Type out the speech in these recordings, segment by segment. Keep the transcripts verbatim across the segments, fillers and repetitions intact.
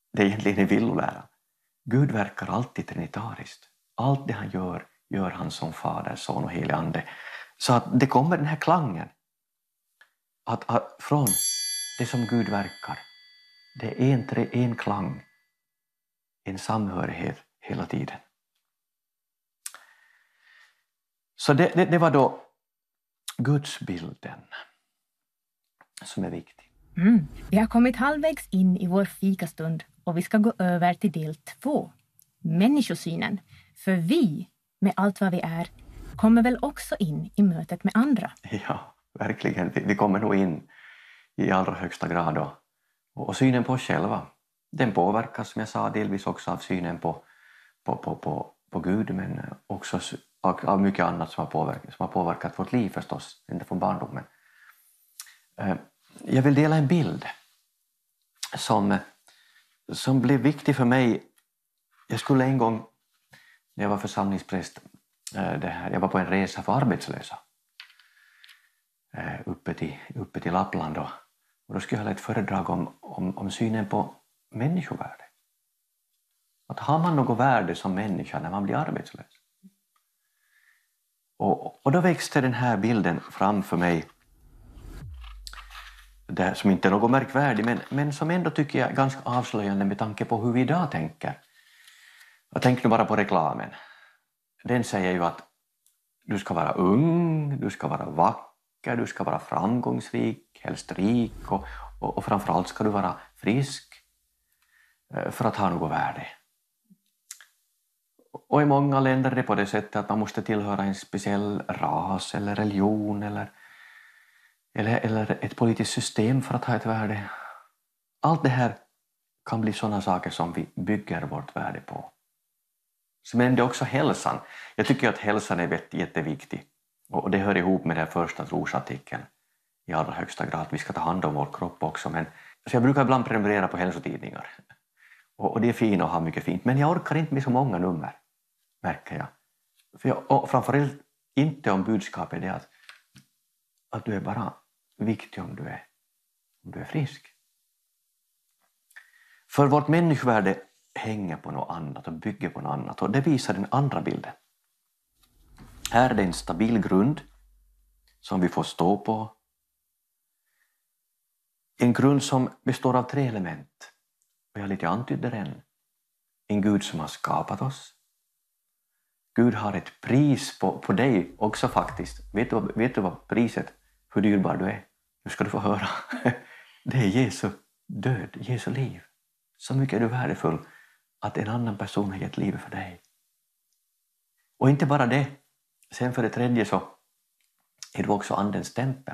det är egentligen en villolära. Gud verkar alltid trinitariskt. Allt det han gör, gör han som Fader, Son och helig ande. Så att det kommer den här klangen. Att, att från det som Gud verkar. Det är en, tre, en klang. En samhörighet hela tiden. Så det, det, det var då Gudsbilden som är viktig. Mm. Vi har kommit halvvägs in i vår fikastund och vi ska gå över till del två. Människosynen. För vi, med allt vad vi är, kommer väl också in i mötet med andra. Ja, verkligen. Vi, vi kommer nog in i allra högsta grad då. Och, och synen på oss själva. Den påverkas, som jag sa, delvis också av synen på, på, på, på, på Gud, men också av, av mycket annat som har, påverkat, som har påverkat vårt liv förstås, ända från barndomen. Jag vill dela en bild som, som blev viktig för mig. Jag skulle en gång, när jag var församlingspräst, det här, jag var på en resa för arbetslösa uppe till, uppe till Lappland då. Och då skulle jag hålla ett föredrag om, om, om synen på människovärde. Att har man något värde som människa när man blir arbetslös? Och, och då växte den här bilden fram för mig. Det som inte är något märkvärdigt, men, men som ändå tycker jag är ganska avslöjande med tanke på hur vi idag tänker. Jag tänker nu bara på reklamen. Den säger ju att du ska vara ung, du ska vara vacker, du ska vara framgångsrik, helst rik och, och, och framförallt ska du vara frisk för att ha något värde. Och i många länder är det på det sättet att man måste tillhöra en speciell ras eller religion eller, eller, eller ett politiskt system för att ha ett värde. Allt det här kan bli sådana saker som vi bygger vårt värde på. Men det är också hälsan. Jag tycker att hälsan är jätteviktig. Och det hör ihop med den första trosartikeln i allra högsta grad. Vi ska ta hand om vår kropp också. Men, så jag brukar ibland prenumerera på hälsotidningar. Och, och det är fint att ha mycket fint. Men jag orkar inte med så många nummer, märker jag. För jag och framförallt inte om budskapet är att, att du är bara viktig om du är, om du är frisk. För vårt människovärde hänger på något annat och bygger på något annat. Och det visar den andra bilden. Här är det en stabil grund som vi får stå på. En grund som består av tre element. Och jag lite antydde den. En Gud som har skapat oss. Gud har ett pris på, på dig också faktiskt. Vet du, vet du vad priset, hur dyrbar du är? Nu ska du få höra. Det är Jesu död, Jesu liv. Så mycket är du värdefull att en annan person har gett livet för dig. Och inte bara det. Sen för det tredje så är du också andens tempel.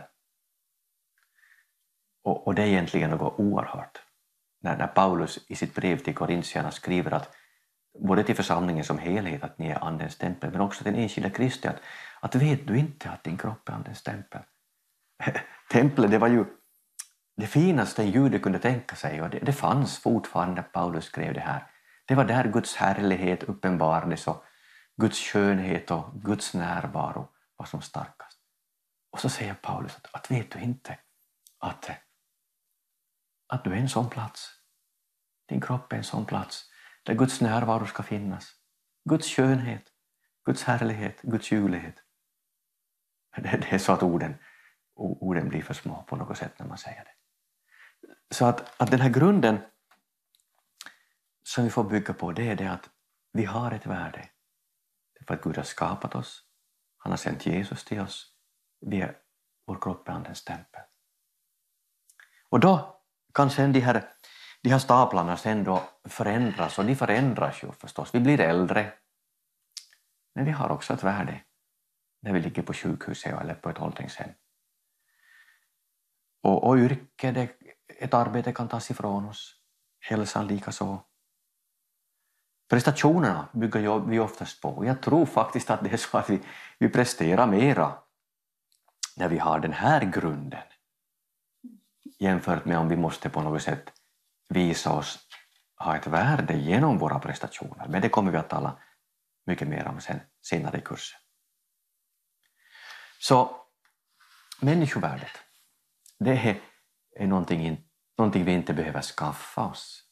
Och, och det är egentligen något oerhört. När, när Paulus i sitt brev till Korintierna skriver att både till församlingen som helhet att ni är andens tempel, men också till den enskilda kristen att, att vet du inte att din kropp är andens tempel. Templet, det var ju det finaste en jude kunde tänka sig, och det, det fanns fortfarande när Paulus skrev det här. Det var där Guds härlighet uppenbarades och Guds skönhet och Guds närvaro var som starkast. Och så säger Paulus att, att vet du inte att, att du är en sån plats. Din kropp är en sån plats där Guds närvaro ska finnas. Guds skönhet, Guds härlighet, Guds ljuvlighet. Det, det är så att orden, orden blir för små på något sätt när man säger det. Så att, att den här grunden som vi får bygga på, det är det att vi har ett värde. För att Gud har skapat oss. Han har sänt Jesus till oss. Vi är, vår kropp är andens tempel. Och då kan sen de här, de här staplarna sen då förändras. Och de förändras ju förstås. Vi blir äldre. Men vi har också ett värde när vi ligger på sjukhuset eller på ett åldringshem. Och, och yrke, det, ett arbete kan tas ifrån oss. Hälsan lika så. Prestationerna bygger vi oftast på. Jag tror faktiskt att det är så att vi, vi presterar mera när vi har den här grunden. Jämfört med om vi måste på något sätt visa oss ha ett värde genom våra prestationer. Men det kommer vi att tala mycket mer om sen, senare i kursen. Så människovärdet, det är någonting, någonting vi inte behöver skaffa oss.